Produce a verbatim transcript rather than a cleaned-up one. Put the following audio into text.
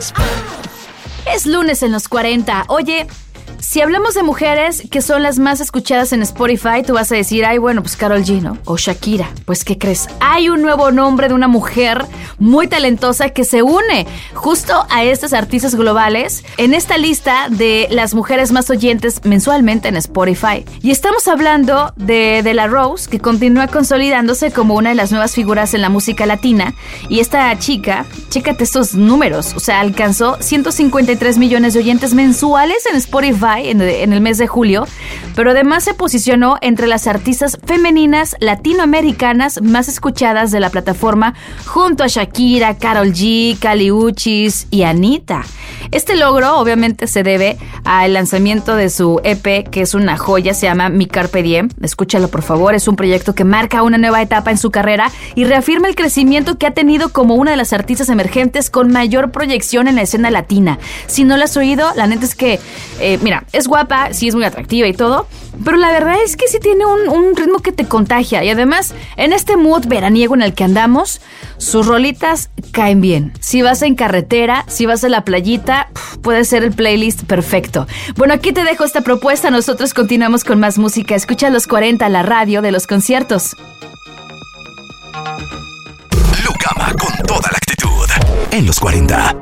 Es lunes en los cuarenta. Oye, si hablamos de mujeres que son las más escuchadas en Spotify, tú vas a decir, ay, bueno, pues Karol G, ¿no? O Shakira. Pues, ¿qué crees? Hay un nuevo nombre de una mujer muy talentosa que se une justo a estas artistas globales en esta lista de las mujeres más oyentes mensualmente en Spotify. Y estamos hablando de De La Rose, que continúa consolidándose como una de las nuevas figuras en la música latina. Y esta chica, chécate estos números, o sea, alcanzó ciento cincuenta y tres millones de oyentes mensuales en Spotify En, en el mes de julio, pero además se posicionó entre las artistas femeninas latinoamericanas más escuchadas de la plataforma junto a Shakira, Karol G, Kali Uchis y Anitta. Este logro obviamente se debe al lanzamiento de su E P, que es una joya, se llama Mi Carpe Diem. Escúchalo por favor, es un proyecto que marca una nueva etapa en su carrera y reafirma el crecimiento que ha tenido como una de las artistas emergentes con mayor proyección en la escena latina. Si no la has oído, la neta es que, eh, mira, es guapa, sí es muy atractiva y todo, pero la verdad es que sí tiene un, un ritmo que te contagia y además en este mood veraniego en el que andamos, sus rolitas caen bien. Si vas en carretera, si vas a la playita, puede ser el playlist perfecto. Bueno, aquí te dejo esta propuesta, nosotros continuamos con más música. Escucha Los cuarenta, la radio de los conciertos. Lucama con toda la actitud en Los cuarenta.